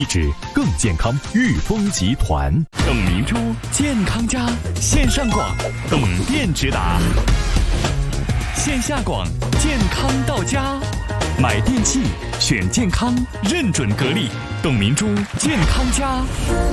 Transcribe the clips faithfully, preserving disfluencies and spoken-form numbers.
一指更健康，裕丰集团。董明珠健康家线上广，董店直达；线下广健康到家。买电器选健康，认准格力，董明珠健康家。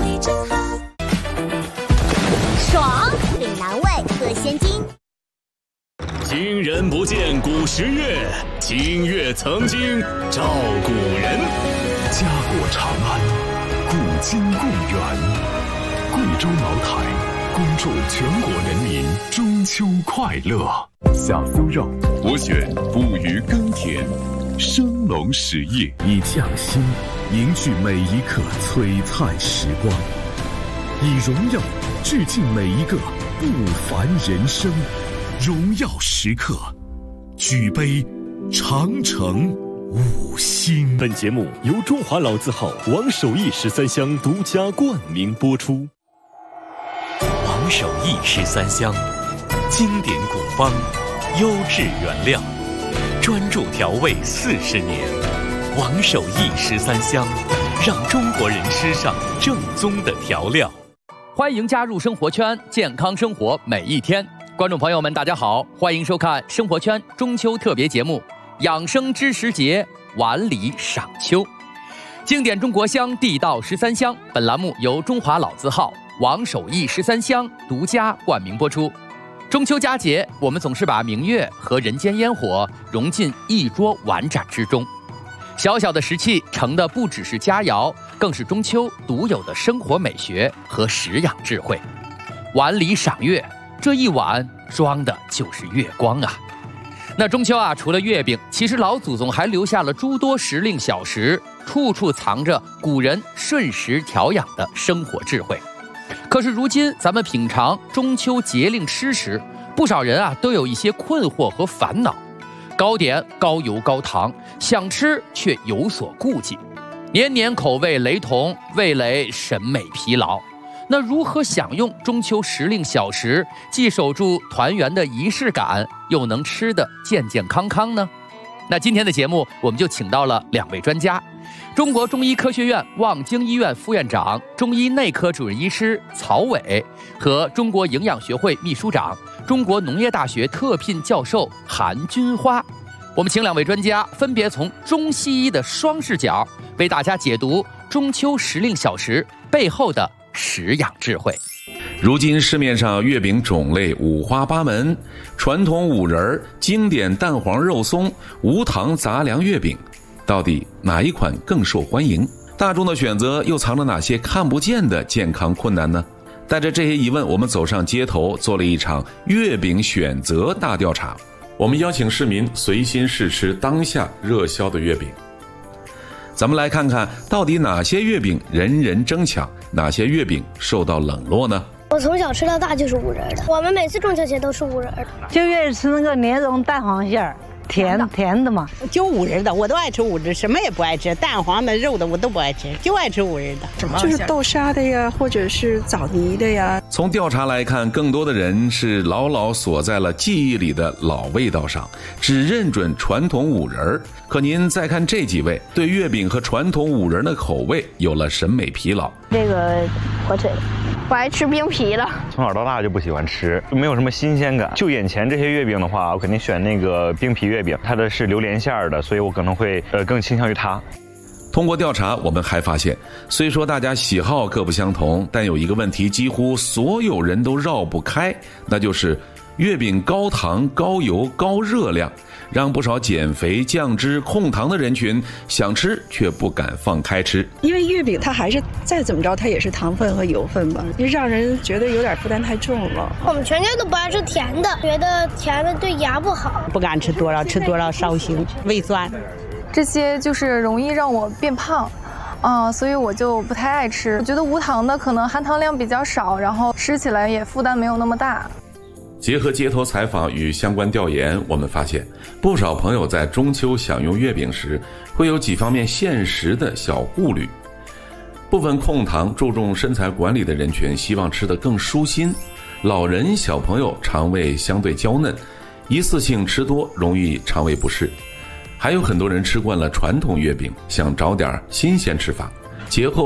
爽，岭南味，喝鲜金。 今人不见古时月，今月曾经照古人。 家国长安，古今共圆。贵州茅台恭祝全国人民中秋快乐。小酥肉，我选捕鱼耕田，生龙实业，以匠心凝聚每一刻璀璨时光，以荣耀致敬每一个不凡人生。荣耀时刻，举杯长城五星。 本节目由中华老字号王守义十三香独家冠名播出。 王守义十三香，经典古方，优质原料，专注调味四十年。王守义十三香，让中国人吃上正宗的调料。 欢迎加入生活圈，健康生活每一天。观众朋友们，大家好，欢迎收看生活圈中秋特别节目《养生知识节碗里赏秋》。经典中国香，地道十三香。本栏目由中华老字号王守义十三香独家冠名播出。中秋佳节，我们总是把明月和人间烟火融进一桌碗盏之中。小小的食器盛的不只是佳肴，更是中秋独有的生活美学和食养智慧。碗里赏月，这一碗装的就是月光啊！那中秋啊，除了月饼，其实老祖宗还留下了诸多时令小食，处处藏着古人顺时调养的生活智慧。可是如今咱们品尝中秋节令吃时，不少人啊都有一些困惑和烦恼。糕点高油高糖，想吃却有所顾忌，年年口味雷同，味蕾审美疲劳。那如何享用中秋时令小食，既守住团圆的仪式感，又能吃得健健康康呢？那今天的节目，我们就请到了两位专家：中国中医科学院望京医院副院长、中医内科主任医师曹伟，和中国营养学会秘书长、中国农业大学特聘教授韩君花。我们请两位专家分别从中西医的双视角，为大家解读中秋时令小食背后的食养智慧。 如今市面上月饼种类五花八门，传统五仁、经典蛋黄肉松、无糖杂粮月饼，到底哪一款更受欢迎？大众的选择又藏着哪些看不见的健康困难呢？带着这些疑问，我们走上街头，做了一场月饼选择大调查。我们邀请市民随心试吃当下热销的月饼。咱们来看看到底哪些月饼人人争抢，哪些月饼受到冷落呢？ 我从小吃到大就是五仁的，我们每次中秋节都吃五仁的， 就愿意吃那个莲蓉蛋黄馅儿，甜甜的嘛， 就五仁的，我都爱吃五仁，什么也不爱吃，蛋黄的、肉的我都不爱吃，就爱吃五仁的。 什么？就是豆沙的呀，或者是枣泥的呀。 从调查来看，更多的人是牢牢锁在了记忆里的老味道上，只认准传统五仁。可您再看这几位，对月饼和传统五仁的口味有了审美疲劳。 这个火腿，我爱吃冰皮的。 从小到大就不喜欢吃，没有什么新鲜感。就眼前这些月饼的话，我肯定选那个冰皮月饼，它的是榴莲馅的，所以我可能会呃更倾向于它。 通过调查，我们还发现，虽说大家喜好各不相同，但有一个问题几乎所有人都绕不开，那就是月饼高糖、高油、高热量，让不少减肥、降脂、控糖的人群想吃却不敢放开吃。 因为月饼它还是再怎么着，它也是糖分和油分吧，让人觉得有点负担太重了。 我们全家都不爱吃甜的，觉得甜的对牙不好， 不敢吃多少，吃多少烧心、胃酸。 这些就是容易让我变胖。啊、嗯，所以我就不太爱吃。我觉得无糖的可能含糖量比较少，然后吃起来也负担没有那么大。 结合街头采访与相关调研，我们发现不少朋友在中秋享用月饼时会有几方面现实的小顾虑。部分控糖、注重身材管理的人群希望吃得更舒心，老人、小朋友肠胃相对娇嫩，一次性吃多容易肠胃不适。还有很多人吃惯了传统月饼，想找点新鲜吃法，节后